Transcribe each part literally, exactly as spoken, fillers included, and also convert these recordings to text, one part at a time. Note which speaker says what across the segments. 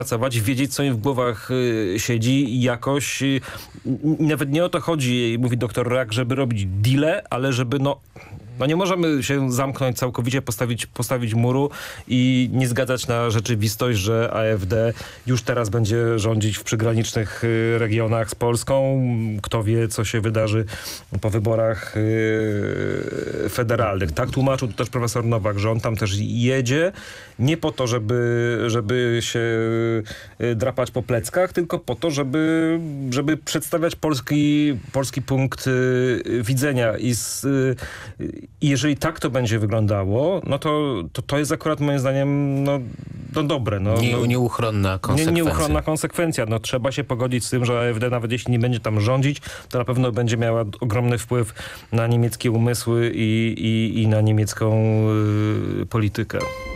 Speaker 1: pracować, wiedzieć, co im w głowach siedzi i jakoś, nawet nie o to chodzi, mówi doktor Rak, żeby robić deale, ale żeby no, no nie możemy się zamknąć całkowicie, postawić, postawić muru i nie zgadzać na rzeczywistość, że A F D już teraz będzie rządzić w przygranicznych regionach z Polską. Kto wie, co się wydarzy po wyborach federalnych. Tak tłumaczył to też profesor Nowak, że on tam też jedzie nie po to, żeby, żeby się drapać po pleckach, tylko po to, żeby, żeby przedstawiać polski, polski punkt widzenia. I, z, I jeżeli tak to będzie wyglądało, no to, to, to jest akurat moim zdaniem no, no dobre. No,
Speaker 2: nie,
Speaker 1: no,
Speaker 2: nieuchronna konsekwencja.
Speaker 1: Nie, nieuchronna konsekwencja. No, trzeba się pogodzić z tym, że A F D nawet jeśli nie będzie tam rządzić, to na pewno będzie miała ogromny wpływ na niemieckie umysły i, i, i na niemiecką y, politykę.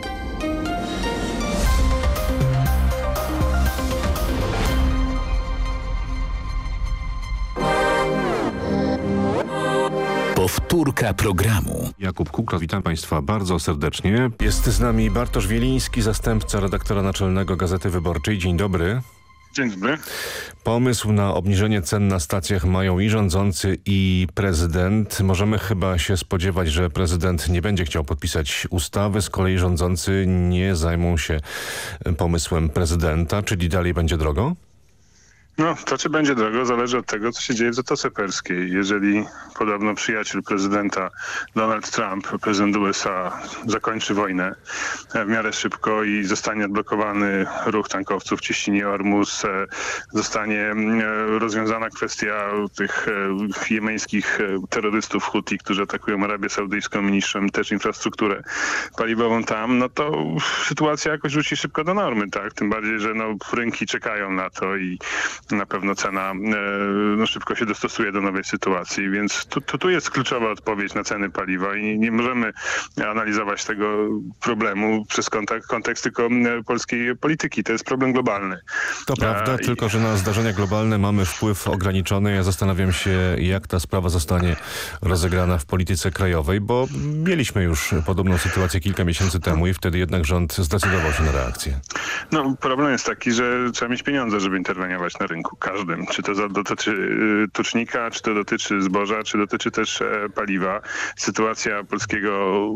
Speaker 3: Powtórka programu.
Speaker 4: Jakub Kukla, witam Państwa bardzo serdecznie. Jest z nami Bartosz Wieliński, zastępca redaktora naczelnego Gazety Wyborczej. Dzień dobry.
Speaker 5: Dzień dobry.
Speaker 4: Pomysł na obniżenie cen na stacjach mają i rządzący, i prezydent. Możemy chyba się spodziewać, że prezydent nie będzie chciał podpisać ustawy, z kolei rządzący nie zajmą się pomysłem prezydenta, czyli dalej będzie drogo?
Speaker 5: No, to czy będzie drogo, zależy od tego, co się dzieje w Zatoce Perskiej. Jeżeli podobno przyjaciel prezydenta Donald Trump, prezydent U S A, zakończy wojnę w miarę szybko i zostanie odblokowany ruch tankowców w cieśninie Ormus, zostanie rozwiązana kwestia tych jemeńskich terrorystów Huti, którzy atakują Arabię Saudyjską i niszczą też infrastrukturę paliwową tam, no to sytuacja jakoś wróci szybko do normy, tak? Tym bardziej, że no, rynki czekają na to i na pewno cena no, szybko się dostosuje do nowej sytuacji, więc tu, tu, tu jest kluczowa odpowiedź na ceny paliwa i nie możemy analizować tego problemu przez kontekst, kontekst tylko polskiej polityki. To jest problem globalny.
Speaker 4: To prawda, A, tylko i... że na zdarzenia globalne mamy wpływ ograniczony. Ja zastanawiam się, jak ta sprawa zostanie rozegrana w polityce krajowej, bo mieliśmy już podobną sytuację kilka miesięcy temu i wtedy jednak rząd zdecydował się na reakcję.
Speaker 5: No, problem jest taki, że trzeba mieć pieniądze, żeby interweniować na rynku każdym. Czy to dotyczy y, tucznika, czy to dotyczy zboża, czy dotyczy też e, paliwa. Sytuacja polskiego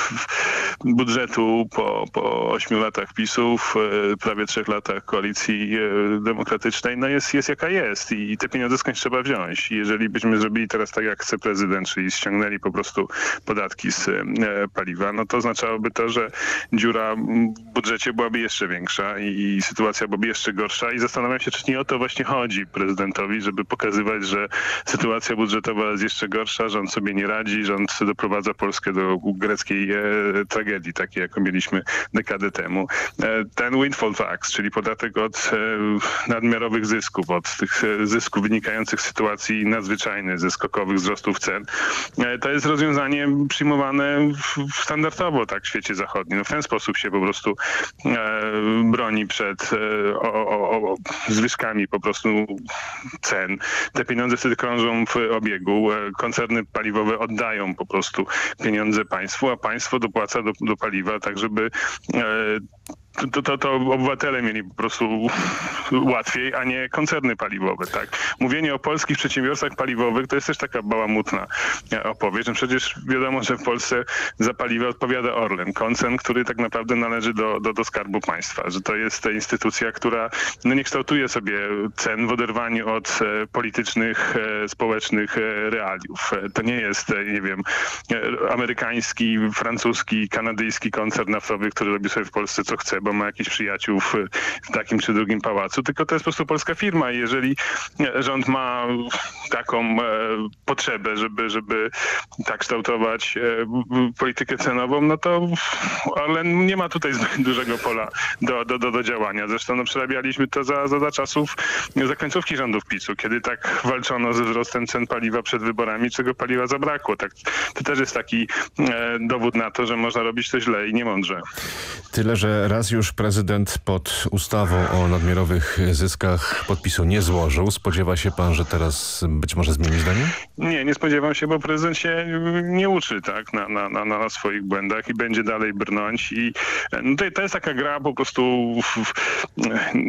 Speaker 5: budżetu po, po ośmiu latach PiSów, e, prawie trzech latach koalicji e, demokratycznej, no jest, jest jaka jest i te pieniądze skądś trzeba wziąć. I jeżeli byśmy zrobili teraz tak, jak chce prezydent, czyli ściągnęli po prostu podatki z e, paliwa, no to oznaczałoby to, że dziura w budżecie byłaby jeszcze większa i, i sytuacja byłaby jeszcze gorsza i zastanawiam się, czy nie o to właśnie chodzi prezydentowi, żeby pokazywać, że sytuacja budżetowa jest jeszcze gorsza, rząd sobie nie radzi, rząd doprowadza Polskę do greckiej e, tragedii, takiej jaką mieliśmy dekadę temu. E, ten windfall tax, czyli podatek od e, nadmiarowych zysków, od tych e, zysków wynikających z sytuacji nadzwyczajnych, ze skokowych wzrostów cen, e, to jest rozwiązanie przyjmowane w, standardowo tak w świecie zachodnim. No, w ten sposób się po prostu e, broni przed e, o, o, o, zwyżkami po prostu cen. Te pieniądze wtedy krążą w obiegu. Koncerny paliwowe oddają po prostu pieniądze państwu, a państwo dopłaca do, do paliwa tak, żeby e, To, to, to obywatele mieli po prostu łatwiej, a nie koncerny paliwowe, tak? Mówienie o polskich przedsiębiorstwach paliwowych to jest też taka bałamutna opowieść. No przecież wiadomo, że w Polsce za paliwo odpowiada Orlen, koncern, który tak naprawdę należy do, do, do Skarbu Państwa, że to jest ta instytucja, która no, nie kształtuje sobie cen w oderwaniu od e, politycznych, e, społecznych e, realiów. E, to nie jest, e, nie wiem, e, amerykański, francuski, kanadyjski koncern naftowy, który robi sobie w Polsce co chce, bo ma jakichś przyjaciół w, w takim czy drugim pałacu, tylko to jest po prostu polska firma i jeżeli rząd ma taką e, potrzebę, żeby, żeby tak kształtować e, politykę cenową, no to ale nie ma tutaj zbyt dużego pola do, do, do, do działania. Zresztą no, przerabialiśmy to za, za, za czasów, za końcówki rządów PiSu, kiedy tak walczono ze wzrostem cen paliwa przed wyborami, czego paliwa zabrakło. Tak, to też jest taki e, dowód na to, że można robić to źle i niemądrze.
Speaker 4: Tyle, że raz raz już prezydent pod ustawą o nadmiarowych zyskach podpisu nie złożył. Spodziewa się pan, że teraz być może zmieni zdanie?
Speaker 5: Nie, nie spodziewam się, bo prezydent się nie uczy tak na, na, na, na swoich błędach i będzie dalej brnąć. I no to, to jest taka gra po prostu w, w,